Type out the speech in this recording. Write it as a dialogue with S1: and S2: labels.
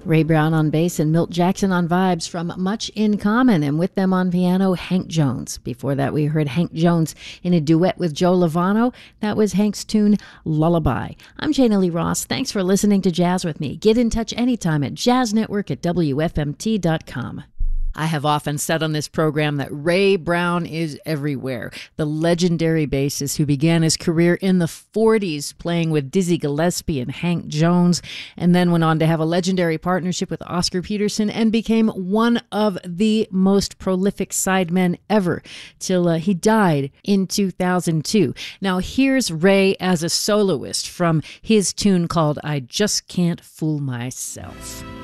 S1: Ray Brown on bass and Milt Jackson on vibes from Much in Common, and with them on piano, Hank Jones. Before that, we heard Hank Jones in a duet with Joe Lovano. That was Hank's tune, Lullaby. I'm Jana Lee Ross. Thanks for listening to Jazz with me. Get in touch anytime at jazznetwork@wfmt.com. I have often said on this program that Ray Brown is everywhere. The legendary bassist who began his career in the 40s playing with Dizzy Gillespie and Hank Jones, and then went on to have a legendary partnership with Oscar Peterson and became one of the most prolific sidemen ever till he died in 2002. Now here's Ray as a soloist from his tune called I Just Can't Fool Myself.